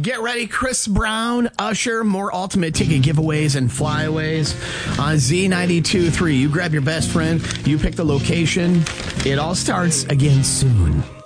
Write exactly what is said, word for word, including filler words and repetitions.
Get ready, Chris Brown, Usher, more ultimate ticket giveaways and flyaways on Z ninety-two point three. You grab your best friend, you pick the location. It all starts again soon.